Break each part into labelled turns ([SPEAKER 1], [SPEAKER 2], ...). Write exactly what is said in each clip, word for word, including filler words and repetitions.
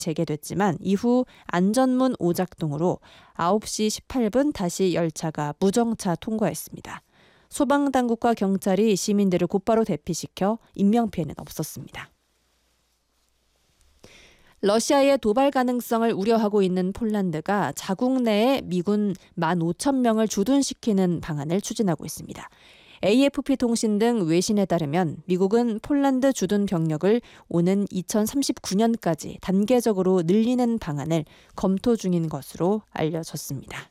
[SPEAKER 1] 재개됐지만 이후 안전문 오작동으로 아홉 시 십팔 분 다시 열차가 무정차 통과했습니다. 소방당국과 경찰이 시민들을 곧바로 대피시켜 인명피해는 없었습니다. 러시아의 도발 가능성을 우려하고 있는 폴란드가 자국 내에 미군 만 오천 명을 주둔시키는 방안을 추진하고 있습니다. 에이에프피 통신 등 외신에 따르면 미국은 폴란드 주둔 병력을 오는 이천삼십구 년까지 단계적으로 늘리는 방안을 검토 중인 것으로 알려졌습니다.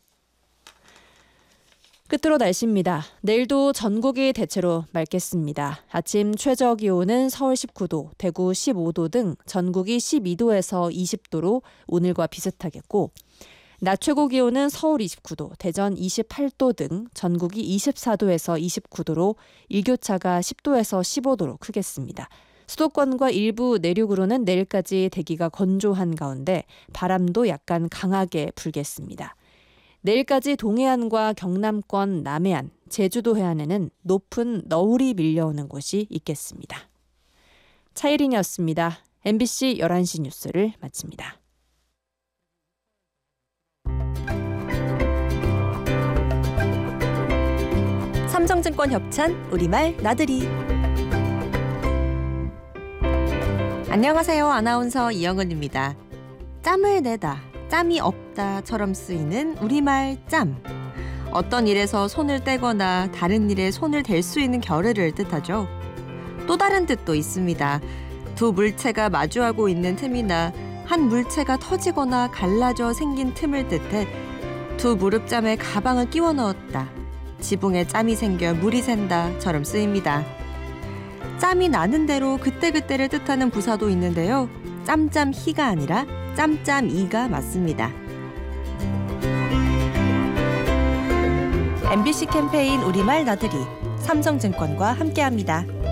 [SPEAKER 1] 끝으로 날씨입니다. 내일도 전국이 대체로 맑겠습니다. 아침 최저 기온은 서울 십구 도, 대구 십오 도 등 전국이 십이 도에서 이십 도로 오늘과 비슷하겠고 낮 최고 기온은 서울 이십구 도, 대전 이십팔 도 등 전국이 이십사 도에서 이십구 도로 일교차가 십 도에서 십오 도로 크겠습니다. 수도권과 일부 내륙으로는 내일까지 대기가 건조한 가운데 바람도 약간 강하게 불겠습니다. 내일까지 동해안과 경남권 남해안, 제주도 해안에는 높은 너울이 밀려오는 곳이 있겠습니다. 차예린이었습니다. 엠비씨 열한 시 뉴스를 마칩니다.
[SPEAKER 2] 삼성증권 협찬 우리말 나들이. 안녕하세요. 아나운서 이영은입니다. 짬을 내다, 짬이 없다처럼 쓰이는 우리말 짬. 어떤 일에서 손을 떼거나 다른 일에 손을 댈 수 있는 겨를을 뜻하죠. 또 다른 뜻도 있습니다. 두 물체가 마주하고 있는 틈이나 한 물체가 터지거나 갈라져 생긴 틈을 뜻해 두 무릎짬에 가방을 끼워 넣었다, 지붕에 짬이 생겨 물이 샌다처럼 쓰입니다. 짬이 나는 대로 그때그때를 뜻하는 부사도 있는데요. 짬짬히가 아니라 짬짬이가 맞습니다. 엠비씨 캠페인 우리말 나들이 삼성증권과 함께합니다.